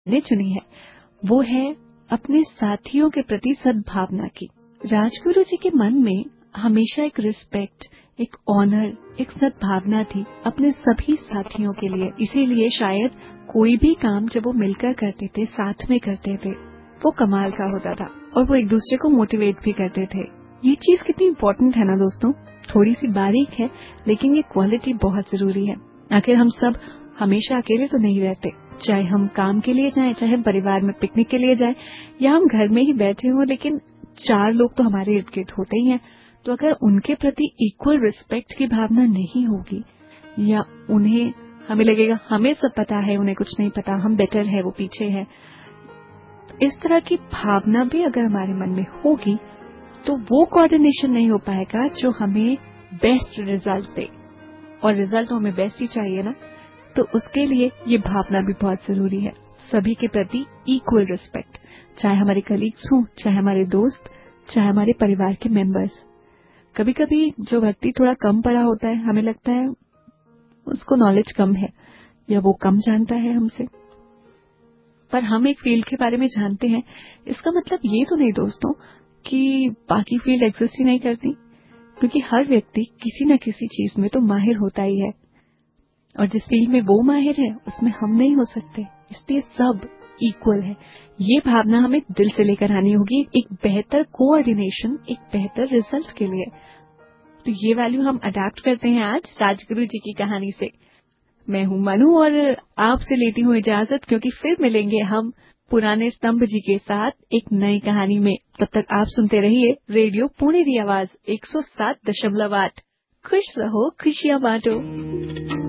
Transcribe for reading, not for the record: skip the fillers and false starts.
ने चुनी है वो है अपने साथियों के प्रति सद्भावना की। राजगुरु जी के मन में हमेशा एक रिस्पेक्ट, एक ऑनर, एक सद्भावना थी अपने सभी साथियों के लिए। इसीलिए शायद कोई भी काम जब वो मिलकर करते थे, साथ में करते थे, वो कमाल का होता था और वो एक दूसरे को मोटिवेट भी करते थे। ये चीज कितनी इम्पोर्टेंट है ना दोस्तों। थोड़ी सी बारीक है लेकिन ये क्वालिटी बहुत जरूरी है। आखिर हम सब हमेशा अकेले तो नहीं रहते, चाहे हम काम के लिए जाएं, चाहे हम परिवार में पिकनिक के लिए जाएं, या हम घर में ही बैठे हों, लेकिन 4 लोग तो हमारे इर्द गिर्द होते ही हैं। तो अगर उनके प्रति इक्वल रिस्पेक्ट की भावना नहीं होगी या उन्हें हमें लगेगा हमें सब पता है, उन्हें कुछ नहीं पता, हम बेटर है, वो पीछे है, इस तरह की भावना भी अगर हमारे मन में होगी तो वो कोऑर्डिनेशन नहीं हो पाएगा जो हमें बेस्ट रिजल्ट दे। और रिजल्ट तो हमें बेस्ट ही चाहिए ना, तो उसके लिए ये भावना भी बहुत जरूरी है। सभी के प्रति इक्वल रिस्पेक्ट, चाहे हमारे कलीग्स हों, चाहे हमारे दोस्त, चाहे हमारे परिवार के मेंबर्स। कभी कभी जो व्यक्ति थोड़ा कम पढ़ा होता है, हमें लगता है उसको नॉलेज कम है या वो कम जानता है हमसे, पर हम एक फील्ड के बारे में जानते हैं, इसका मतलब ये तो नहीं दोस्तों कि बाकी फील्ड एग्जिस्ट ही नहीं करती, क्योंकि हर व्यक्ति किसी न किसी चीज में तो माहिर होता ही है और जिस फील्ड में वो माहिर है उसमें हम नहीं हो सकते। इसलिए सब इक्वल है। ये भावना हमें दिल से लेकर आनी होगी एक बेहतर कोऑर्डिनेशन, एक बेहतर रिजल्ट के लिए। तो ये वैल्यू हम अडैप्ट करते हैं आज राजगुरु जी की कहानी से। मैं हूं मनु और आपसे लेती हूं इजाजत, क्योंकि फिर मिलेंगे हम पुराने स्तंभ जी के साथ एक नई कहानी में। तब तक आप सुनते रहिए रेडियो पुणेरी आवाज 107.8। खुश रहो, खुशियां बांटो।